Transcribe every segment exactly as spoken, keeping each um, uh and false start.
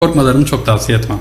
Korkmalarını çok tavsiye etmem.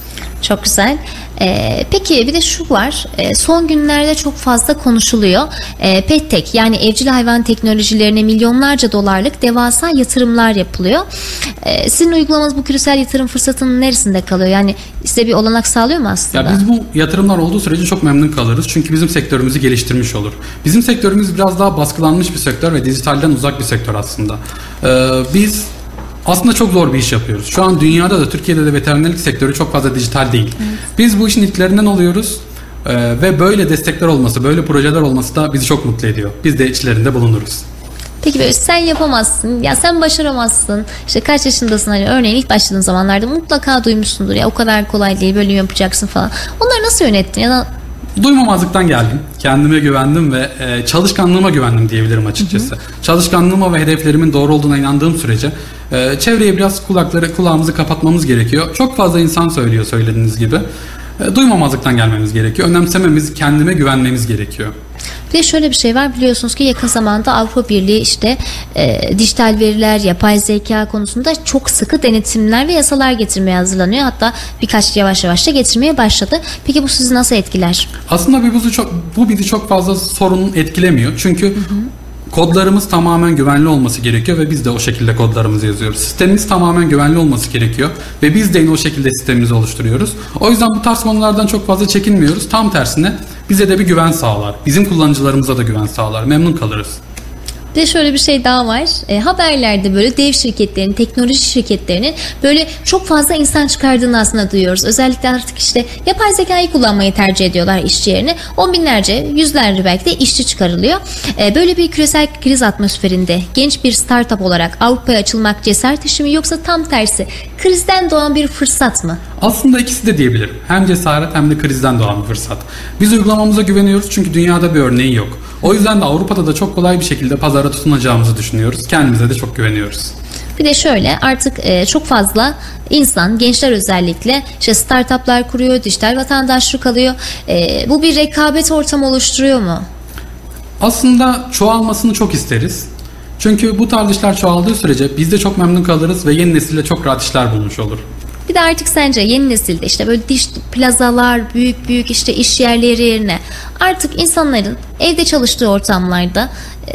Çok güzel. Ee, peki bir de şu var. Ee, son günlerde çok fazla konuşuluyor. Ee, PetTech yani evcil hayvan teknolojilerine milyonlarca dolarlık devasa yatırımlar yapılıyor. Ee, sizin uygulamanız bu küresel yatırım fırsatının neresinde kalıyor? Yani size bir olanak sağlıyor mu aslında? Ya biz bu yatırımlar olduğu sürece çok memnun kalırız. Çünkü bizim sektörümüzü geliştirmiş olur. Bizim sektörümüz biraz daha baskılanmış bir sektör ve dijitalden uzak bir sektör aslında. Ee, biz Aslında çok zor bir iş yapıyoruz. Şu an dünyada da Türkiye'de de veterinerlik sektörü çok fazla dijital değil. Evet. Biz bu işin ilklerinden oluyoruz ee, ve böyle destekler olması, böyle projeler olması da bizi çok mutlu ediyor. Biz de içlerinde bulunuruz. Peki böyle sen yapamazsın, ya sen başaramazsın, işte kaç yaşındasın, hani örneğin ilk başladığın zamanlarda mutlaka duymuşsundur ya o kadar kolay değil, bölüm yapacaksın falan. Onları nasıl yönettin ya da? Duymamazlıktan geldim. Kendime güvendim ve e, çalışkanlığıma güvendim diyebilirim açıkçası. Hı hı. Çalışkanlığıma ve hedeflerimin doğru olduğuna inandığım sürece e, çevreye biraz kulakları kulağımızı kapatmamız gerekiyor. Çok fazla insan söylüyor söylediğiniz gibi. E, duymamazlıktan gelmemiz gerekiyor. Önemsememiz, kendime güvenmemiz gerekiyor. Bir de şöyle bir şey var, biliyorsunuz ki yakın zamanda Avrupa Birliği işte e, dijital veriler, yapay zeka konusunda çok sıkı denetimler ve yasalar getirmeye hazırlanıyor. Hatta birkaç yavaş yavaş da getirmeye başladı. Peki bu sizi nasıl etkiler? Aslında bu bizi çok, bu bizi çok fazla sorun etkilemiyor. Çünkü hı hı. kodlarımız tamamen güvenli olması gerekiyor ve biz de o şekilde kodlarımızı yazıyoruz. Sistemimiz tamamen güvenli olması gerekiyor ve biz de yine o şekilde sistemimizi oluşturuyoruz. O yüzden bu tarz konulardan çok fazla çekinmiyoruz. Tam tersine bize de bir güven sağlar. Bizim kullanıcılarımıza da güven sağlar. Memnun kalırız. Bir de şöyle bir şey daha var. E, haberlerde böyle dev şirketlerin, teknoloji şirketlerinin böyle çok fazla insan çıkardığını aslında duyuyoruz. Özellikle artık işte yapay zekayı kullanmayı tercih ediyorlar işçi yerine. On binlerce, yüzlerce belki de işçi çıkarılıyor. E, böyle bir küresel kriz atmosferinde genç bir startup olarak Avrupa'ya açılmak cesaret işi mi, yoksa tam tersi krizden doğan bir fırsat mı? Aslında ikisi de diyebilirim. Hem cesaret hem de krizden doğan bir fırsat. Biz uygulamamıza güveniyoruz çünkü dünyada bir örneği yok. O yüzden de Avrupa'da da çok kolay bir şekilde pazara tutunacağımızı düşünüyoruz. Kendimize de çok güveniyoruz. Bir de şöyle, artık e, çok fazla insan, gençler özellikle işte startuplar kuruyor, dijital vatandaşlık alıyor. E, bu bir rekabet ortamı oluşturuyor mu? Aslında çoğalmasını çok isteriz. Çünkü bu tarz işler çoğaldığı sürece biz de çok memnun kalırız ve yeni nesille çok rahat işler bulmuş olur. Bir de artık sence yeni nesilde işte böyle diş plazalar, büyük büyük işte iş yerleri yerine artık insanların evde çalıştığı ortamlarda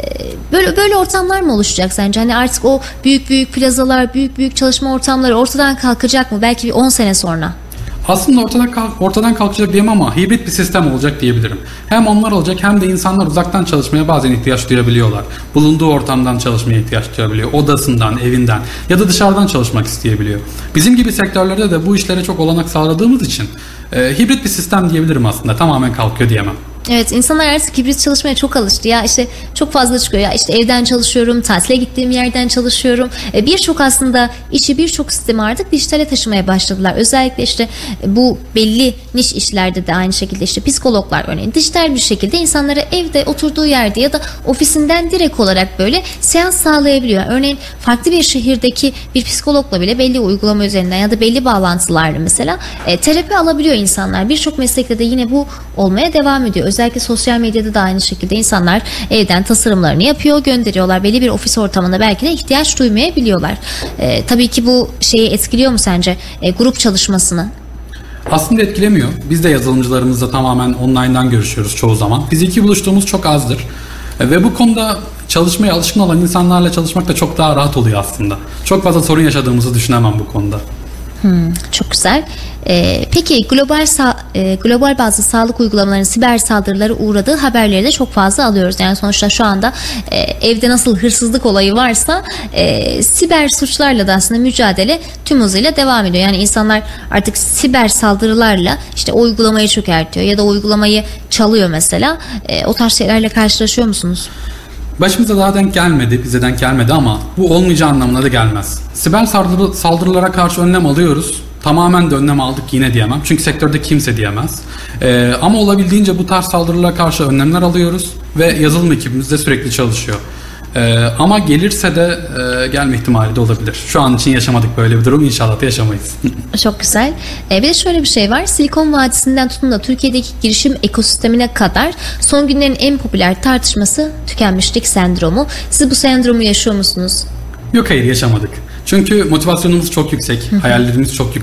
böyle böyle ortamlar mı oluşacak sence? Hani artık o büyük büyük plazalar, büyük büyük çalışma ortamları ortadan kalkacak mı? Belki bir on sene sonra. Aslında ortadan, kalk, ortadan kalkacak diyemem ama hibrit bir sistem olacak diyebilirim. Hem onlar olacak hem de insanlar uzaktan çalışmaya bazen ihtiyaç duyabiliyorlar. Bulunduğu ortamdan çalışmaya ihtiyaç duyabiliyor. Odasından, evinden ya da dışarıdan çalışmak isteyebiliyor. Bizim gibi sektörlerde de bu işlere çok olanak sağladığımız için e, hibrit bir sistem diyebilirim aslında. Tamamen kalkıyor diyemem. Evet, insanlar artık hibrit çalışmaya çok alıştı. Ya işte çok fazla çıkıyor. Ya işte evden çalışıyorum, tatile gittiğim yerden çalışıyorum. E, birçok aslında işi, birçok sistemi artık dijitale taşımaya başladılar. Özellikle işte bu belli niş işlerde de aynı şekilde işte psikologlar örneğin dijital bir şekilde insanlara evde oturduğu yerde ya da ofisinden direkt olarak böyle seans sağlayabiliyor. Örneğin farklı bir şehirdeki bir psikologla bile belli uygulama üzerinden ya da belli bağlantılarla mesela e, terapi alabiliyor insanlar. Birçok meslekte de yine bu olmaya devam ediyor. Özellikle sosyal medyada da aynı şekilde insanlar evden tasarımlarını yapıyor, gönderiyorlar. Belli bir ofis ortamında belki de ihtiyaç duymayabiliyorlar. Ee, tabii ki bu şeyi etkiliyor mu sence e, grup çalışmasını? Aslında etkilemiyor. Biz de yazılımcılarımızla tamamen online'dan görüşüyoruz çoğu zaman. Fiziki buluştuğumuz çok azdır. E, ve bu konuda çalışmaya alışkın olan insanlarla çalışmak da çok daha rahat oluyor aslında. Çok fazla sorun yaşadığımızı düşünemem bu konuda. Hmm, çok güzel. Ee, peki global sa- e, global bazı sağlık uygulamalarının siber saldırılara uğradığı haberleri de çok fazla alıyoruz. Yani sonuçta şu anda e, evde nasıl hırsızlık olayı varsa e, siber suçlarla da aslında mücadele tüm hızıyla devam ediyor. Yani insanlar artık siber saldırılarla işte o uygulamayı çökertiyor ya da o uygulamayı çalıyor mesela. E, o tarz şeylerle karşılaşıyor musunuz? Başımıza daha denk gelmedi, bize denk gelmedi ama bu olmayacağı anlamına da gelmez. Siber saldırı, saldırılara karşı önlem alıyoruz. Tamamen de önlem aldık yine diyemem. Çünkü sektörde kimse diyemez. Ee, ama olabildiğince bu tarz saldırılara karşı önlemler alıyoruz ve yazılım ekibimiz de sürekli çalışıyor. Ee, ama gelirse de e, gelme ihtimali de olabilir. Şu an için yaşamadık böyle bir durum. İnşallah da yaşamayız. Çok güzel. Ee, bir de şöyle bir şey var. Silikon Vadisi'nden tutun da Türkiye'deki girişim ekosistemine kadar son günlerin en popüler tartışması tükenmişlik sendromu. Siz bu sendromu yaşıyor musunuz? Yok, hayır, yaşamadık. Çünkü motivasyonumuz çok yüksek, hayallerimiz çok yüksek.